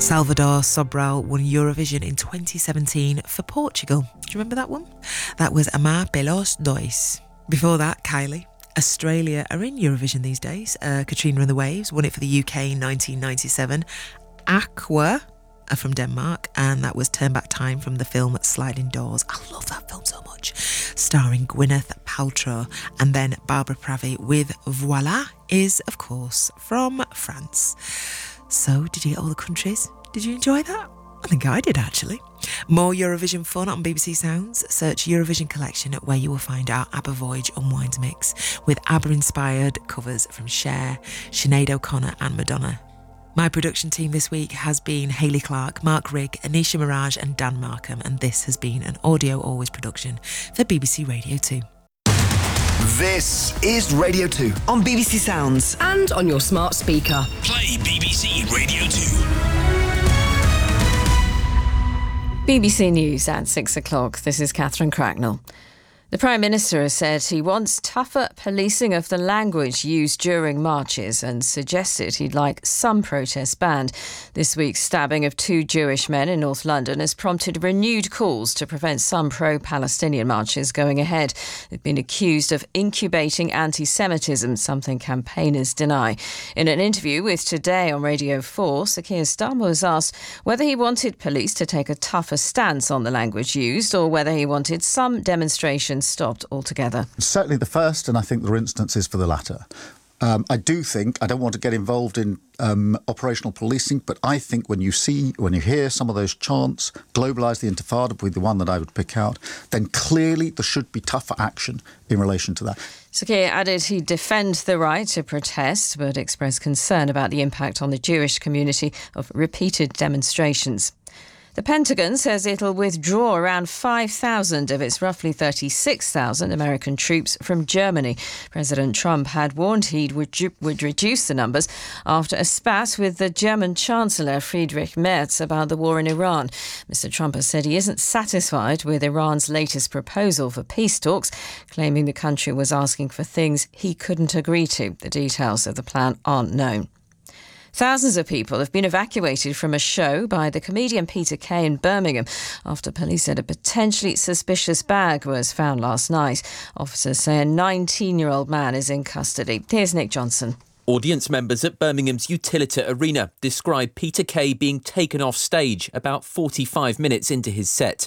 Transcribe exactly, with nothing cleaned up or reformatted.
Salvador Sobral won Eurovision in twenty seventeen for Portugal. Do you remember that one? That was Amar Pelos Dois. Before that, Kylie. Australia are in Eurovision these days. Uh, Katrina and the Waves won it for the U K in nineteen ninety-seven. Aqua are from Denmark, and that was Turn Back Time from the film Sliding Doors. I love that film so much. Starring Gwyneth Paltrow. And then Barbara Pravi with Voila is, of course, from France. So, did you get all the countries? Did you enjoy that? I think I did, actually. More Eurovision fun on B B C Sounds. Search Eurovision Collection, where you will find our ABBA Voyage Unwind mix with ABBA-inspired covers from Cher, Sinead O'Connor and Madonna. My production team this week has been Hayley Clark, Mark Rigg, Anisha Mirage and Dan Markham, and this has been an Audio Always production for B B C Radio two. This is Radio two on B B C Sounds and on your smart speaker. Play B B C Radio two. B B C News at six o'clock. This is Catherine Cracknell. The Prime Minister has said he wants tougher policing of the language used during marches and suggested he'd like some protests banned. This week's stabbing of two Jewish men in North London has prompted renewed calls to prevent some pro-Palestinian marches going ahead. They've been accused of incubating anti-Semitism, something campaigners deny. In an interview with Today on Radio four, Sir Keir Starmer was asked whether he wanted police to take a tougher stance on the language used or whether he wanted some demonstrations stopped altogether. Certainly the first, and I think there are instances for the latter. Um, I do think, I don't want to get involved in um, operational policing, but I think when you see, when you hear some of those chants, globalise the Intifada would be the one that I would pick out, then clearly there should be tougher action in relation to that. Sir Keir added he'd defend the right to protest, but expressed concern about the impact on the Jewish community of repeated demonstrations. The Pentagon says it'll withdraw around five thousand of its roughly thirty-six thousand American troops from Germany. President Trump had warned he would, would reduce the numbers after a spat with the German Chancellor Friedrich Merz about the war in Iran. Mister Trump has said he isn't satisfied with Iran's latest proposal for peace talks, claiming the country was asking for things he couldn't agree to. The details of the plan aren't known. Thousands of people have been evacuated from a show by the comedian Peter Kay in Birmingham after police said a potentially suspicious bag was found last night. Officers say a nineteen-year-old man is in custody. Here's Nick Johnson. Audience members at Birmingham's Utilita Arena describe Peter Kay being taken off stage about forty-five minutes into his set.